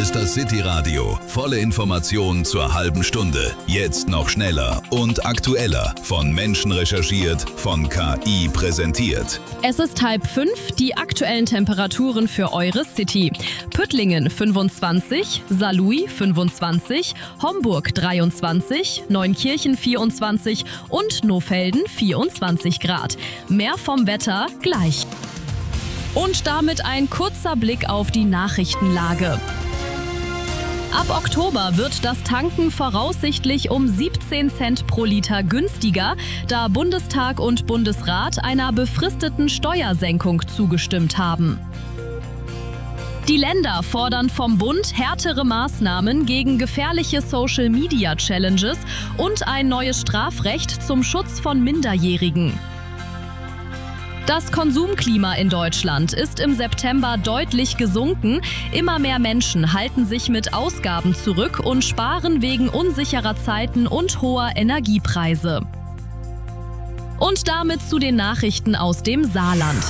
ist das City Radio. Volle Informationen zur halben Stunde. Jetzt noch schneller und aktueller. Von Menschen recherchiert, von KI präsentiert. Es ist 4:30, die aktuellen Temperaturen für eure City. Püttlingen 25, Saarlouis 25, Homburg 23, Neunkirchen 24 und Nohfelden 24 Grad. Mehr vom Wetter gleich. Und damit ein kurzer Blick auf die Nachrichtenlage. Ab Oktober wird das Tanken voraussichtlich um 17 Cent pro Liter günstiger, da Bundestag und Bundesrat einer befristeten Steuersenkung zugestimmt haben. Die Länder fordern vom Bund härtere Maßnahmen gegen gefährliche Social-Media-Challenges und ein neues Strafrecht zum Schutz von Minderjährigen. Das Konsumklima in Deutschland ist im September deutlich gesunken. Immer mehr Menschen halten sich mit Ausgaben zurück und sparen wegen unsicherer Zeiten und hoher Energiepreise. Und damit zu den Nachrichten aus dem Saarland.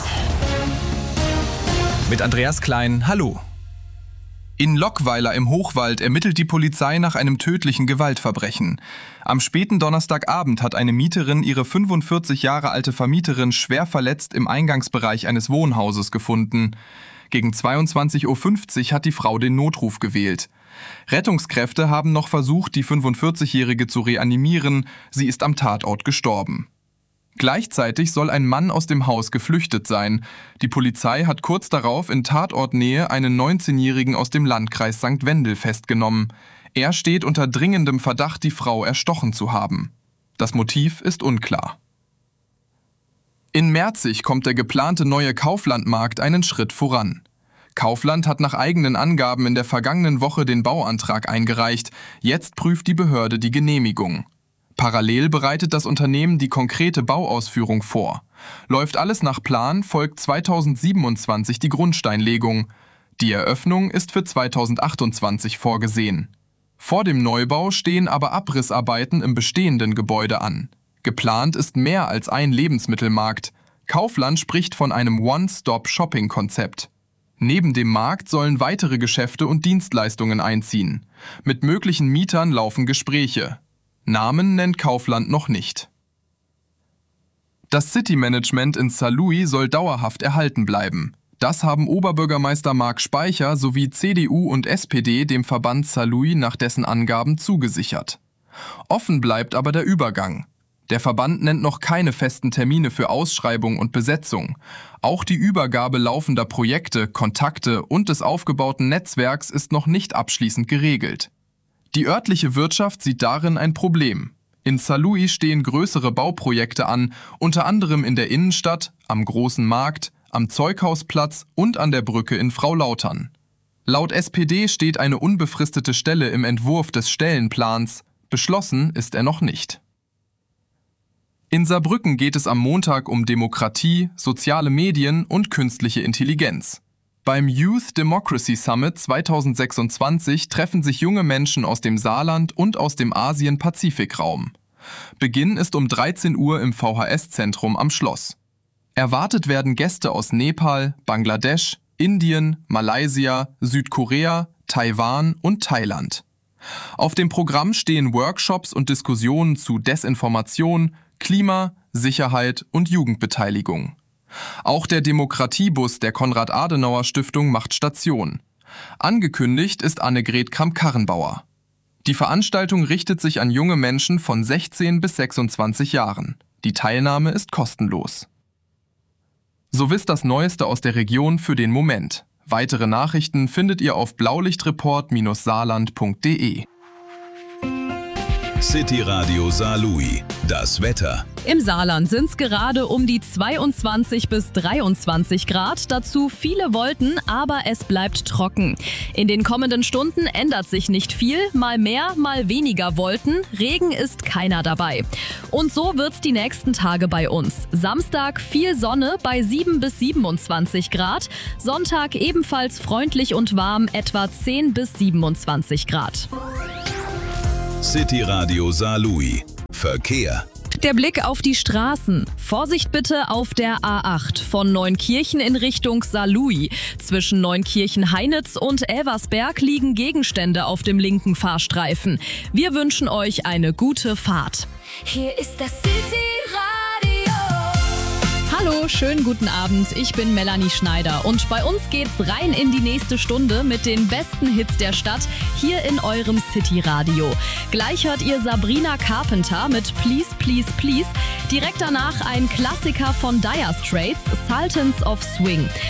Mit Andreas Klein, hallo. In Lockweiler im Hochwald ermittelt die Polizei nach einem tödlichen Gewaltverbrechen. Am späten Donnerstagabend hat eine Mieterin ihre 45 Jahre alte Vermieterin schwer verletzt im Eingangsbereich eines Wohnhauses gefunden. Gegen 22:50 Uhr hat die Frau den Notruf gewählt. Rettungskräfte haben noch versucht, die 45-Jährige zu reanimieren. Sie ist am Tatort gestorben. Gleichzeitig soll ein Mann aus dem Haus geflüchtet sein. Die Polizei hat kurz darauf in Tatortnähe einen 19-Jährigen aus dem Landkreis St. Wendel festgenommen. Er steht unter dringendem Verdacht, die Frau erstochen zu haben. Das Motiv ist unklar. In Merzig kommt der geplante neue Kauflandmarkt einen Schritt voran. Kaufland hat nach eigenen Angaben in der vergangenen Woche den Bauantrag eingereicht. Jetzt prüft die Behörde die Genehmigung. Parallel bereitet das Unternehmen die konkrete Bauausführung vor. Läuft alles nach Plan, folgt 2027 die Grundsteinlegung. Die Eröffnung ist für 2028 vorgesehen. Vor dem Neubau stehen aber Abrissarbeiten im bestehenden Gebäude an. Geplant ist mehr als ein Lebensmittelmarkt. Kaufland spricht von einem One-Stop-Shopping-Konzept. Neben dem Markt sollen weitere Geschäfte und Dienstleistungen einziehen. Mit möglichen Mietern laufen Gespräche. Namen nennt Kaufland noch nicht. Das City-Management in Saarlouis soll dauerhaft erhalten bleiben. Das haben Oberbürgermeister Marc Speicher sowie CDU und SPD dem Verband Saarlouis nach dessen Angaben zugesichert. Offen bleibt aber der Übergang. Der Verband nennt noch keine festen Termine für Ausschreibung und Besetzung. Auch die Übergabe laufender Projekte, Kontakte und des aufgebauten Netzwerks ist noch nicht abschließend geregelt. Die örtliche Wirtschaft sieht darin ein Problem. In Saarlouis stehen größere Bauprojekte an, unter anderem in der Innenstadt, am Großen Markt, am Zeughausplatz und an der Brücke in Frau-Lautern. Laut SPD steht eine unbefristete Stelle im Entwurf des Stellenplans. Beschlossen ist er noch nicht. In Saarbrücken geht es am Montag um Demokratie, soziale Medien und künstliche Intelligenz. Beim Youth Democracy Summit 2026 treffen sich junge Menschen aus dem Saarland und aus dem Asien-Pazifik-Raum. Beginn ist um 13 Uhr im VHS-Zentrum am Schloss. Erwartet werden Gäste aus Nepal, Bangladesch, Indien, Malaysia, Südkorea, Taiwan und Thailand. Auf dem Programm stehen Workshops und Diskussionen zu Desinformation, Klima, Sicherheit und Jugendbeteiligung. Auch der Demokratiebus der Konrad-Adenauer-Stiftung macht Station. Angekündigt ist Annegret Kramp-Karrenbauer. Die Veranstaltung richtet sich an junge Menschen von 16 bis 26 Jahren. Die Teilnahme ist kostenlos. So wisst das Neueste aus der Region für den Moment. Weitere Nachrichten findet ihr auf blaulichtreport-saarland.de. City Radio Saarlouis. Das Wetter. Im Saarland sind es gerade um die 22 bis 23 Grad. Dazu viele Wolken, aber es bleibt trocken. In den kommenden Stunden ändert sich nicht viel. Mal mehr, mal weniger Wolken. Regen ist keiner dabei. Und so wird's die nächsten Tage bei uns. Samstag viel Sonne bei 7 bis 27 Grad. Sonntag ebenfalls freundlich und warm, etwa 10 bis 27 Grad. City Radio Saarlouis. Verkehr. Der Blick auf die Straßen. Vorsicht bitte auf der A8 von Neunkirchen in Richtung Saarlouis. Zwischen Neunkirchen-Heinitz und Elversberg liegen Gegenstände auf dem linken Fahrstreifen. Wir wünschen euch eine gute Fahrt. Hier ist das City-Radio. Hallo, schönen guten Abend. Ich bin Melanie Schneider und bei uns geht's rein in die nächste Stunde mit den besten Hits der Stadt hier in eurem City-Radio. Gleich hört ihr Sabrina Carpenter mit Please, Please, Please. Direkt danach ein Klassiker von Dire Straits, Sultans of Swing.